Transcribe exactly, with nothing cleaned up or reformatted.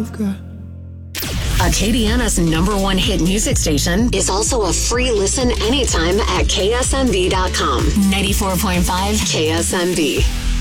I've got. Acadiana's number one hit music station is also a free listen anytime at K S M B dot com. ninety-four point five K S M B.